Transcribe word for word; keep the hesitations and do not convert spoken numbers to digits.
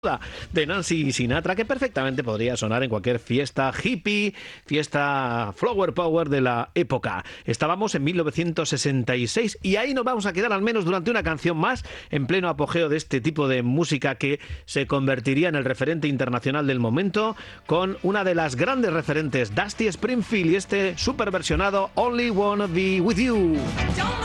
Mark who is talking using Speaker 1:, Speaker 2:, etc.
Speaker 1: de Nancy Sinatra, que perfectamente podría sonar en cualquier fiesta hippie, fiesta flower power de la época. Estábamos en mil novecientos sesenta y seis y ahí nos vamos a quedar al menos durante una canción más, en pleno apogeo de este tipo de música que se convertiría en el referente internacional del momento, con una de las grandes referentes, Dusty Springfield, y este super versionado Only Wanna Be With You.